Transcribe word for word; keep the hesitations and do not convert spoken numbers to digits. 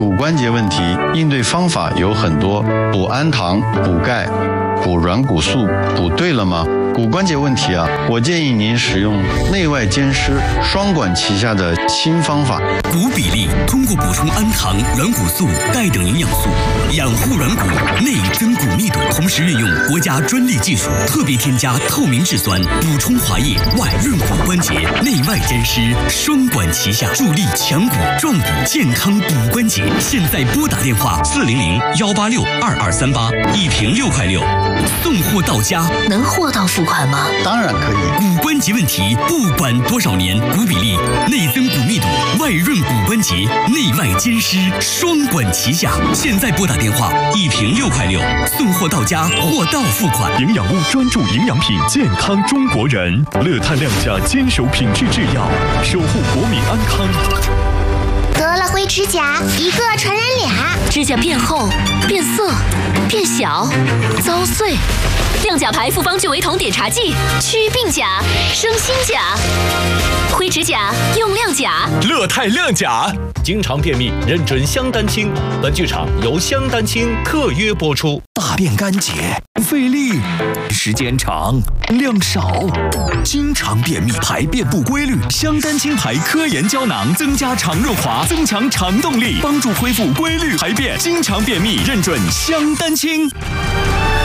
骨关节问题应对方法有很多，补氨糖、补钙、补软骨素，补对了吗？骨关节问题啊，我建议您使用内外兼施、双管齐下的新方法。 骨比例通过补充氨糖、软骨素、钙等营养素，养护软骨，内增骨密度，同时运用国家专利技术，特别添加透明质酸，补充滑液，外润骨关节，内外兼施，双管齐下，助力强骨壮骨，健康补关节。现在拨打电话四零零幺八六二二三八，一瓶六块六，送货到家。 能货到付款吗？ 当然可以。 骨关节问题，不管多少年，骨比例、内增骨密度、外润骨关节，内外兼施，双管齐下。现在拨打电话，一瓶六块六，送货到家，货到付款。 营养物专注营养品，健康中国人。乐泰亮价坚守品质制药，守护国民安康。 得了灰指甲，一个传染俩， 指甲变厚、变色、变小、遭碎。亮甲牌复方聚维酮碘茶剂，祛病甲，生新甲。灰指甲用亮甲。 乐泰亮甲，经常便秘认准香丹清。本剧场由香丹清特约播出。 大便干结、费力、时间长、量少，经常便秘、排便不规律，香丹清牌科研胶囊增加肠润滑，增强肠动力，帮助恢复规律排便。经常便秘认准香丹清。